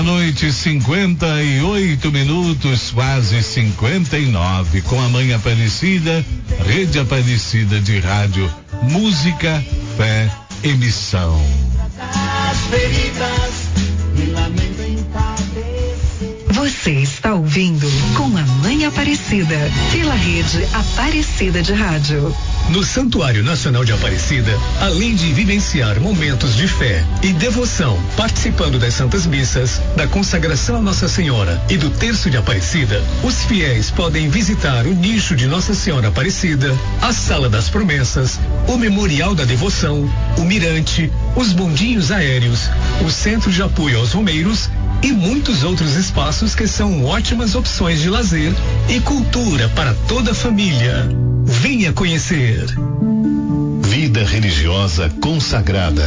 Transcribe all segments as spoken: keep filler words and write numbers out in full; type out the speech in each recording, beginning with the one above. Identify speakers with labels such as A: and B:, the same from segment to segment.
A: Meia-noite, cinquenta e oito minutos, quase cinquenta e nove, com a Mãe Aparecida, Rede Aparecida de Rádio, música, fé e missão.
B: Você está ouvindo Com a Mãe Aparecida, pela Rede Aparecida de Rádio.
C: No Santuário Nacional de Aparecida, além de vivenciar momentos de fé e devoção, participando das Santas Missas, da consagração a Nossa Senhora e do Terço de Aparecida, os fiéis podem visitar o nicho de Nossa Senhora Aparecida, a Sala das Promessas, o Memorial da Devoção, o Mirante, os bondinhos aéreos, o Centro de Apoio aos Romeiros e muitos outros espaços que são ótimas opções de lazer e cultura para toda a família. Venha conhecer.
D: Vida religiosa consagrada.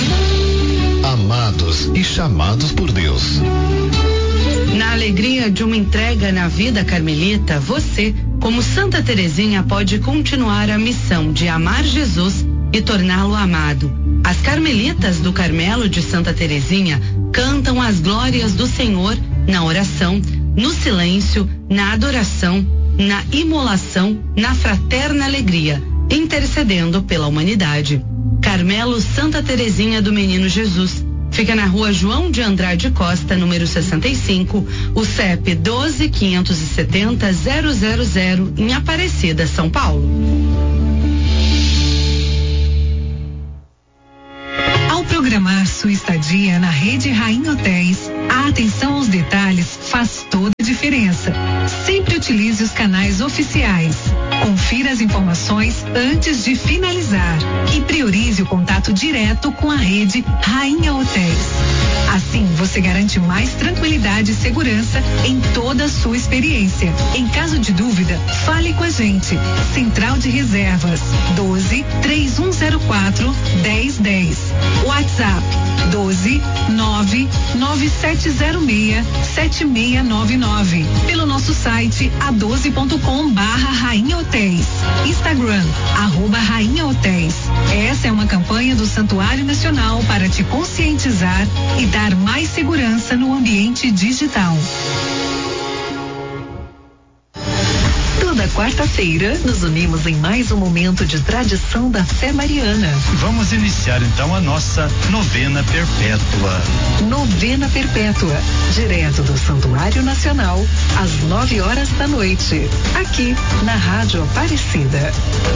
D: Amados e chamados por Deus.
E: Na alegria de uma entrega na vida carmelita, você, como Santa Teresinha, pode continuar a missão de amar Jesus e torná-lo amado. As carmelitas do Carmelo de Santa Teresinha cantam as glórias do Senhor na oração, no silêncio, na adoração, na imolação, na fraterna alegria, intercedendo pela humanidade. Carmelo Santa Teresinha do Menino Jesus. Fica na rua João de Andrade Costa, número sessenta e cinco, o C E P doze, quinhentos e setenta, zero zero zero, em Aparecida, São Paulo.
B: Programar sua estadia na Rede Rainha Hotéis, a atenção aos detalhes faz toda a diferença. Sempre utilize os canais oficiais. Confira as informações antes de finalizar e priorize o contato direto com a Rede Rainha Hotéis. Assim, você garante mais tranquilidade e segurança em toda a sua experiência. Em caso de dúvida, fale com a gente. Central de Reservas doze, três um zero quatro, dez dez. WhatsApp doze, nove, nove sete zero seis, sete seis nove nove. Pelo nosso site a doze ponto com barra Rainha Hotéis. Instagram, arroba Rainha Hotéis. Essa é uma campanha do Santuário Nacional para te conscientizar e dar mais segurança no ambiente digital. Toda quarta-feira, nos unimos em mais um momento de tradição da fé mariana.
F: Vamos iniciar então a nossa novena perpétua.
B: Novena perpétua, direto do Santuário Nacional, às nove horas da noite, aqui na Rádio Aparecida.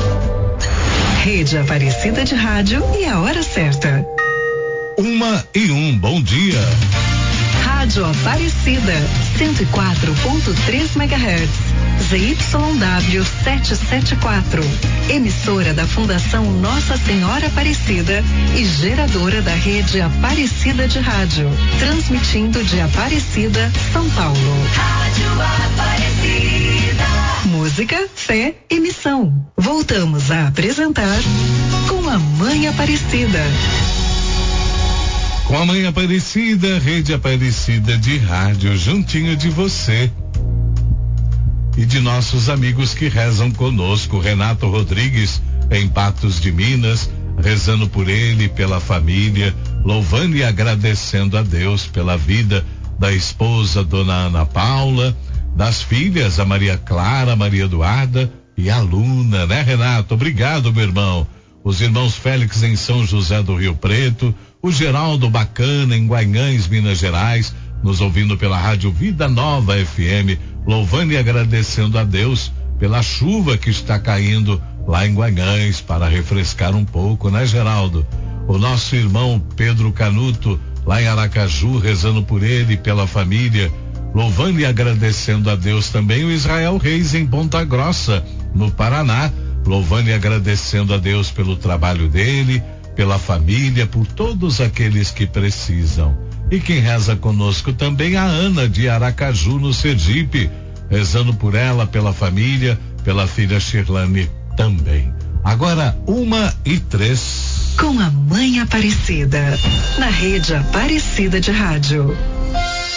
B: Rede Aparecida de Rádio e a hora certa.
A: Uma e um, bom dia.
B: Rádio Aparecida, cento e quatro ponto três megahertz, Z Y W setecentos e setenta e quatro, emissora da Fundação Nossa Senhora Aparecida e geradora da Rede Aparecida de Rádio, transmitindo de Aparecida, São Paulo. Rádio Aparecida. Música, fé e missão. Voltamos a apresentar Com a Mãe Aparecida.
A: Com a Mãe Aparecida, Rede Aparecida de Rádio, juntinho de você e de nossos amigos que rezam conosco. Renato Rodrigues, em Patos de Minas, rezando por ele, pela família, louvando e agradecendo a Deus pela vida da esposa, Dona Ana Paula, das filhas, a Maria Clara, a Maria Eduarda e a Luna, né, Renato? Obrigado, meu irmão. Os irmãos Félix em São José do Rio Preto, o Geraldo Bacana em Guanhães, Minas Gerais, nos ouvindo pela Rádio Vida Nova F M, louvando e agradecendo a Deus pela chuva que está caindo lá em Guanhães para refrescar um pouco, né, Geraldo? O nosso irmão Pedro Canuto, lá em Aracaju, rezando por ele e pela família, louvando e agradecendo a Deus também. O Israel Reis em Ponta Grossa, no Paraná, louvando e agradecendo a Deus pelo trabalho dele, pela família, por todos aqueles que precisam. E quem reza conosco também, a Ana de Aracaju, no Sergipe, rezando por ela, pela família, pela filha Shirlane também. Agora, uma e três.
B: Com a Mãe Aparecida, na Rede Aparecida de Rádio.